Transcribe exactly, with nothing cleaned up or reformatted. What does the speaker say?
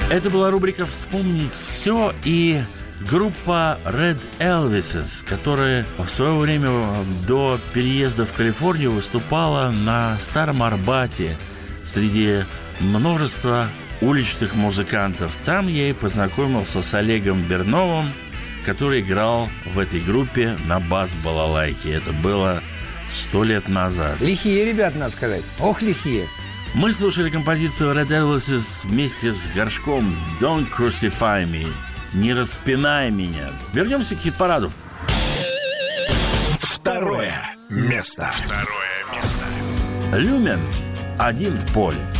Это была рубрика «Вспомнить все» и группа Red Elvises, которая в свое время до переезда в Калифорнию выступала на Старом Арбате среди множества уличных музыкантов. Там я и познакомился с Олегом Берновым, который играл в этой группе на бас-балалайке. Это было сто лет назад. Лихие ребята, надо сказать. Ох, лихие. Мы слушали композицию Red Elvises вместе с Горшком «Don't Crucify Me». «Не распинай меня». Вернемся к хит-параду. Второе место. Второе место. «Люмен. Один в поле».